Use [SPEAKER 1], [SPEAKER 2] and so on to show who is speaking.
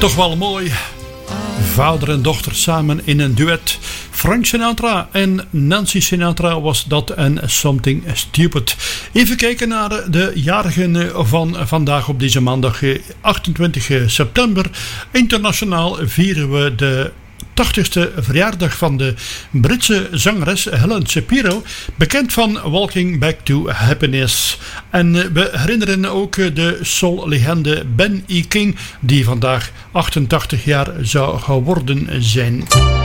[SPEAKER 1] Toch wel mooi. Vader en dochter samen in een duet. Frank Sinatra en Nancy Sinatra was dat en Something Stupid. Even kijken naar de jarigen van vandaag op deze maandag 28 september. Internationaal vieren we de 80ste verjaardag van de Britse zangeres Helen Shapiro, bekend van Walking Back to Happiness. En we herinneren ook de soul-legende Ben E. King, die vandaag 88 jaar zou geworden zijn.